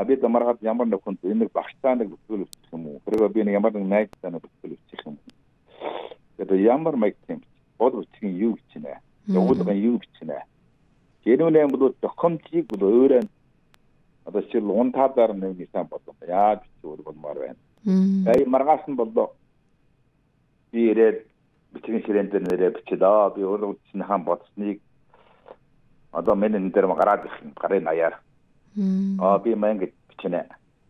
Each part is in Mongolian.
бид маргаад ямар нэг хүн энэ багцааныг бүтгэл үүсгэх юм уу? Тэрийг би нэг ямар нэг найзтайнаа бүтгэл үүсгэх юм уу? Тэгээд ямар майк юм? Бод үчгийн юу гэж нэ? Уулгын юу гэж нэ? Гэнүүнээ бол тохомжийг бол өөрөө одоо жишээл унтаадаар нэг нисэн бодлоо. Яаж бичвэл болмоор байна. Эй маргаас нь боллоо. Би ирээд бичгийн ширээн дээр нэрээ бичээд би өөрөө үчнийхэн бодсныг одоо миний энэ дээр гараад ирэх юм. Гарын аяар. Би маань гэж бичнэ.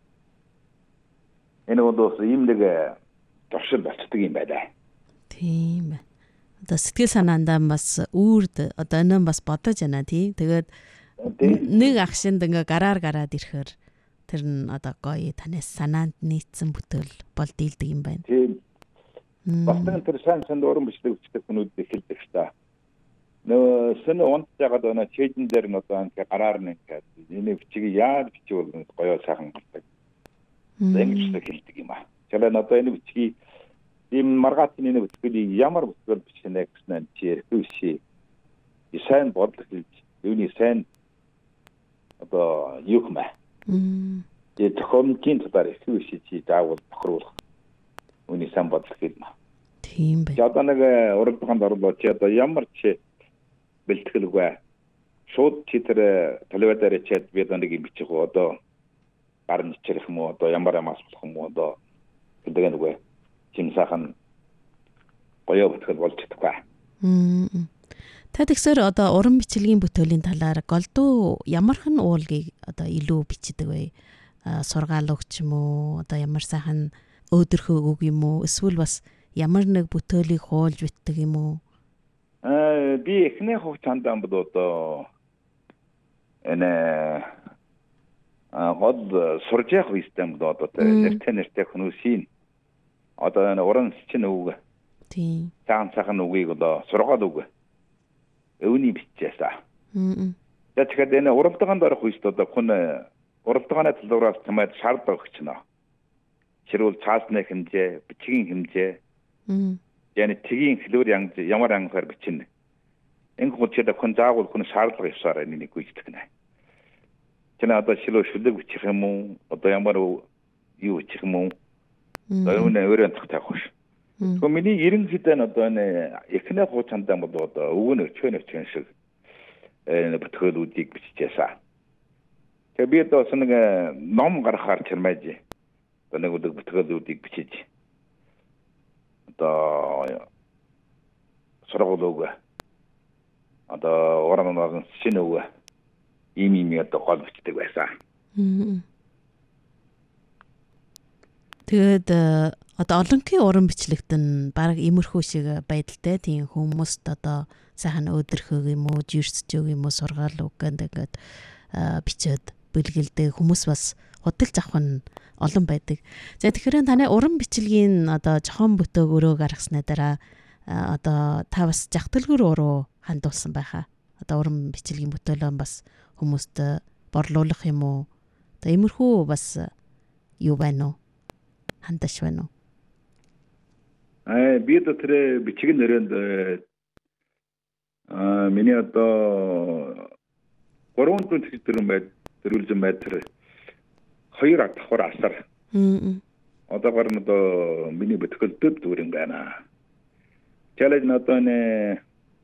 Энэ бол ийм нэг туршил болцдог юм байна. Тийм. Одоо сэтгэл санаандаа бас үрд одоо энэ бас бодож байна тий. Тэгээд нэг агшинд ингээ гараад ирэхээр тэр нь одоо гоё танаас санаанд нийцсэн бүтээл бол дийлдэг юм байна. Тийм. Бас нэг тэр сайн уран бичлэг үчдэг хүмүүс эхэлдэг та. Нөө сэн унтж байгаад өнө чэйдэн дээр нь одоо ингээ гараар нь ингээ энэ бичгийг яаж бичвэл гоё сайхан гардаг. Ингэж хэлдэг юм аа. Тэгэхээр одоо энэ бичгийг ийм маргаатын энэ бүтгэл ямар бүтгэл бичнэ гэсэн чи хэрэгшээ. Сайн бодлого хэлж юуны сайн одоо юу хэмээ. Тэгээд тохиомжийн талаар хэрэгшээ чи заавал тохируулах. Үүний сайн бодлого хэлмэ. Тийм бай. Одоо нэг уралдаанд орлоо чи одоо ямар чи бэлтгэлгүй. Шууд чи тэр телевизээр чад бид нэг юм бичих уу одоо гарна ичрэх юм уу одоо ямар асуулах юм уу одоо гэдэг нэг чим сайхан гоё бүтгэл болж чадахгүй. Та тэгсэр одоо уран бичлэгийн бүтээлийн талаар голдуу ямархан уулгийг одоо илүү бичдэг вэ? Сургаал өгч юм уу? Одоо ямар сайхан өөдрөхөө үг юм уу? Эсвэл бас ямар нэг бүтээлийг хуулж битдэг юм уу? Би эхний хугацаанд бол одоо энэ гол сурж явах систем бол одоо нэртэй хүмүүсийн одоо энэ уран счин үг. Тийм. Цаан үгийг одоо сургаал үг. Өвний бичээсаа. Тэгэхээр энэ уралдаанд орох үед одоо хүн уралдааны төлөвлөрөөс тэмээд шаардлагатай өгч байна. Хэрвээ цаасны хэмжээ, бичгийн хэмжээ. Yani тгийн хэлбэр ямар ангаар бичнэ. Энэ хүчтэй хүн заавал хүн шаардлага ёсоор энийг гүйцэтгэх нэ. Тэна одоо шилдэг бичих юм уу? Одоо ямар юу бичих юм уу? Өөрөөр тавих. Тэгвэл миний ерөнхийдөө одоо энэ эхний хугацаанд бол одоо өвгөн өчгөн шиг бүтээлүүдийг биччихсэн. Тэгээ би одоо нэг ном гаргахаар чирмэж. Одоо нэг өдөр бүтээлүүдийг бичиж. Одоо сургууль одоо орон шинэ үг ийм одоо гол бичдэг байсан. Тэгээд одоо олонхын уран бичлэгт нь баг иймэрхүү шиг байдалтай тийм хүмүүст одоо сайхан өөдрөхөг юм уу, жирсж өг юм уу, сургаал үг гэдэг бичээд бэлгэлдэг хүмүүс бас худалж авах нь олон байдаг. За тэгэхээр таны уран бичлэгийн одоо жохон бүтээг өрөө гаргасны дараа одоо та бас жагталгөр уруу хандуулсан байхаа. Одоо уран бичлэгийн бүтээлөө бас хүмүүст борлуулах юм уу? Одоо иймэрхүү бас юу байна уу? Хандаж байна уу? Би тэр бичгийн нэрэнд миний одоо 300 тэрүүлжин метр 2 давхар асар. Одоогоор нь одоо миний бүтгэл дөд дүрэн байна. Чалж одоо энэ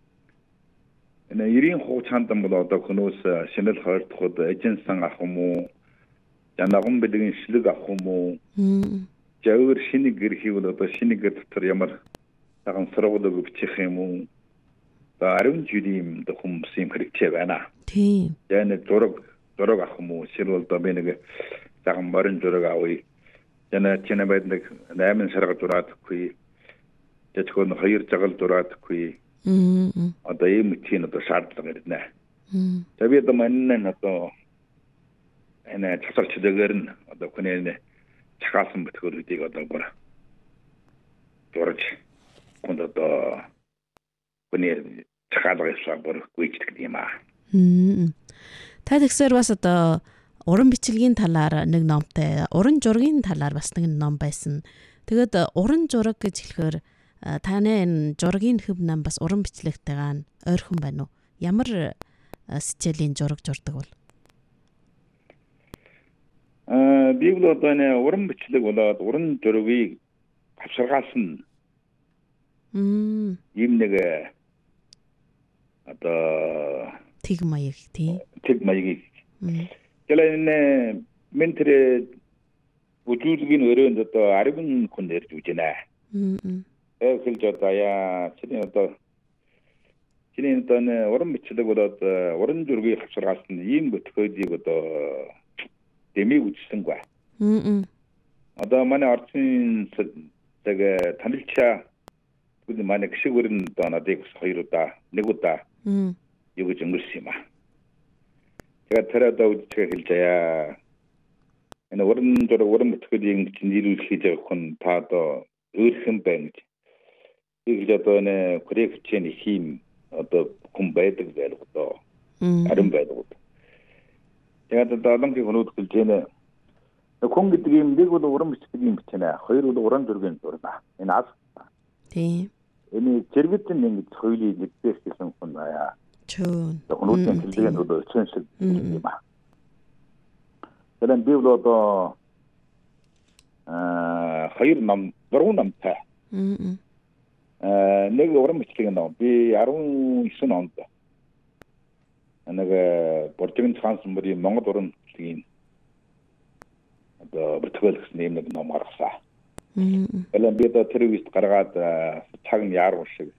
90 хугацаанд бол одоо хүмүүс шинэл хойрдоход эженсэн авах юм уу? Жанаган бэлгийн шлэг авах юм уу? Жавар шинэ гэр хийвэл одоо шинэ гэр дотор ямар цагаан сургуулийг бичих юм уу? Одоо 10 жилийн хүмүүс юм хэрэгтэй байна. Тийм. Yani зураг авах юм уу? Шил одоо би нэг цагаан морин зураг авъя. Yani чиний байд нэг 8 сарга зураадаг. Тэтгэн 2 цагаал зураадаг. Одоо ийм тийм одоо шаардлага ирнэ. За би одоо манайд одоо энэ цацарчдгээр нь одоо хүний чахаасан бүтгүүлүүдийг одоо бүр зурж одоо хүний чахаалгыг бүр гүйцэтгэх юм аа. Та тэгсэр бас одоо уран бичлэгийн талаар нэг номтой, уран зургийн талаар бас нэг ном байсан. Тэгээд уран зураг гэж хэлэхээр таны энэ зургийн хөв нам бас уран бичлэгтэйгээ ойрхон байна уу? Ямар сэжээлийн зураг зурдаг бол? Библи одоо нэ уран бичлэг болоод уран зургийг авширгаасан ийм нэг одоо тэг маяг тий. Тэг маягийг. Тэгэл мен тэр бүжүүлгийн өрөөнд одоо 10 хүн ирж үж байна. Эхэлж одоо чиний одоо уран бичлэг болоод уран зургийг авширгаасан ийм бүтгэдийг одоо дэмий үжсэнгүй. Одоо манай орчин танилчаа манай гişиг өрн одоо надыг 2 удаа 1 удаа юу гэж өнгөрсөн юм аа. Тэгээд тэр одоо үжигээ хэлж аяа. Энэ уран бүтгэлийн нэрүүлэх хийж байгаа хүн та одоо өөрхөн байна гэж. Их л одоо коррекцийн хим одоо хүн байдаг байлгүй доо. Харин байдаг. Тэгээд одоо адамгийн хөнөөд хэлж байна. Хүн гэдэг юм нэг бол уран бичлэгийн бичнэ. 2 бол уран зургийн зурна. Энэ аз. Тийм. Энэ зэрэгт ингэж хоёулыг нэгдэх гэсэн хүн аа. Чөө. Хөнөөдийн хэллэгийн одоо өчнөсөг юм аа. Тэрэн библ одоо 2 ном, 3 номтой. Нэг уран бичлэгийн ном. Би 19 онд нэг Боржигын цаансан бүрийн Монгол уран бичлэгийн одоо бүртгэл гэсэн нэг ном гаргасан. Элэн би одоо тэр үест гаргаад цаг нь яаруу шиг.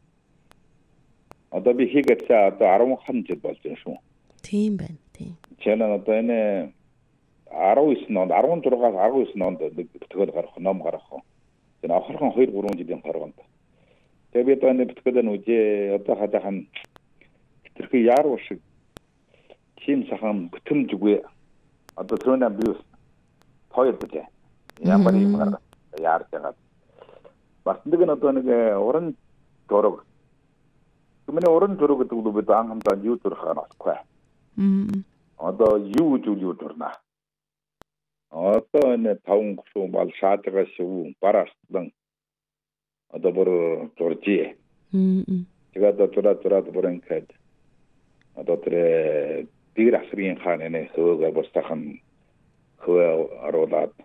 Одоо би хийгээсээ одоо 10 жил болж байна шүү. Тийм байна. Тийм. Чэнэ одоо энэ 19 онд 16-аас 19 онд бүтгэл гаргах ном гаргах. Энэ охорхон 2-3 жилийн хооронд. Тэгээ би одоо энэ бүтгэл нүжээ одоо хадаахан тэрхий яаруу шиг чим сахан бүтэмжгүй одоо түрүүнээ би тойлдож ямар юм гаргаж яарж байгаа. Батндаг нь одоо нэг уран зураг. Миний уран зураг гэдэг нь бид анхандаа юу зурх хаахгүй. Одоо юу зүйл дурна. Одоо энэ 5 гушуу бал шаатгаа шүү бараастлан одоо бүр зуржээ. Тэгээд одоо бүрэнхэд одоо тэр дир асрын хаан энэ хөөг бостахан хөө аруулаад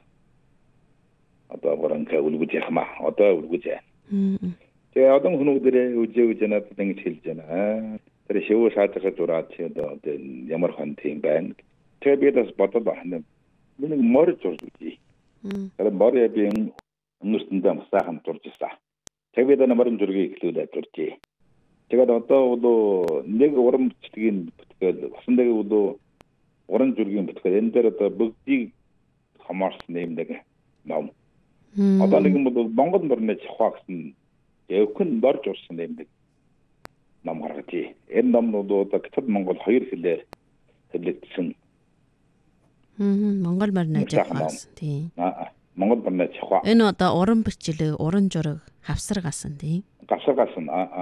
одоо бүрэнхэ үлгэж яхма одоо үлгэж. Тэгээ одоо хүмүүдэрээ үжиж надад ингэж хэлж байна. Тэр шивүү шаатгаа зураад чи одоо ямар хон тийм байна. Тэгээ би бас бодоод байна. Миний морь зурж үзье. Тэр морь би өнгөрсөндөө масаахан зурж ирсэн. Тэгээ би намарын зургийг эхлүүлээд зуржээ. Тэгээд одоо бол нэг уран бичлэгийн бүтгэл, басан нэг бол уран зургийн бүтгэл. Энэ дээр одоо бүгдийг хамаарсан юм нэг ном. Одоо нэг юм бол Монгол морины чахаа гэсэн явхын борж урсан юм нэг ном гаргажээ. Энэ ном бол одоо Китад Монгол 2 хэлээр хэвлэгдсэн. Монгол морины чахаа. Тийм. Монгол морины чахаа. Энэ одоо уран бичлэг, уран зураг хавсаргасан тийм. Гавсаргасан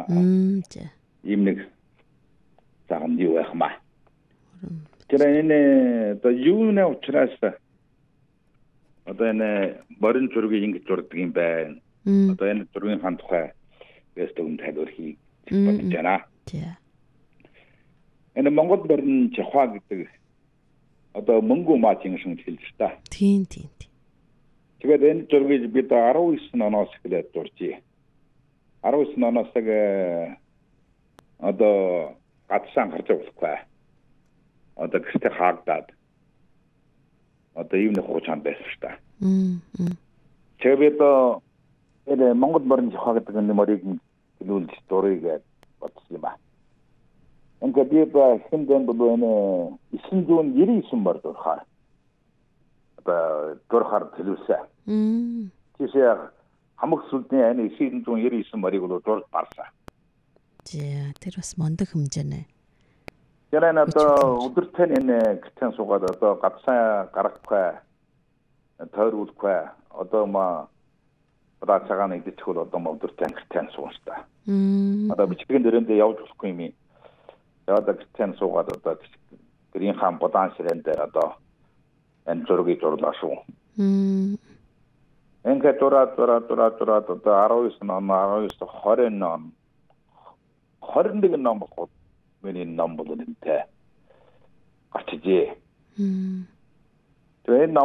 ийм нэг цагаан юу яхмаа. Тэр энэ одоо юуны учраас одоо энэ борин зургийг ингэж зурдаг юм байна. Одоо энэ зургийн хаан тухай вэстэгэн тайлбархийг бодож байна. Энэ Монгол борин чахаа гэдэг одоо мөнгө маачийн шиг хэлж та. Тийм. Тэгээд энэ зургийг бид 19 оноос эхлээд зуржээ. 19 оноос одоо гадсан гарч болохгүй. Одоо гэртээ хаагдаад одоо ийм нэг хуучаан байсан шүү дээ. Тэгээд энэ Монгол борин чахаа гэдэг энэ морийг хэлүүлж дурыг бодсон юм ба. Ингээд би хэмдэн бол энэ 999 мөр дурхаар одоо дурхаар хэлүүлсэн. Тийшээ хамаг сүлдний энэ 999 морийг бол дурд барсан. Тэр бас мондөг хэмжээний. Тэр энэ одоо өдөртөө энэ гэртэн суугаад одоо гадсан гарахгүй тойруулахгүй одоо одоо цагаан идэх бол одоо өдөртөө гэртэн суунста. Одоо бичгийн дөрөндөө явж болохгүй юм. Одоо гэртэн суугаад одоо гэрийн хаан бодаан ширээн дээр одоо энэ зургийг зурлаа шүү. Ингээд дураад одоо 19 ном 20 ном 21 ном бохоо миний ном бол энэтэй гарчжээ. Тэгээ ном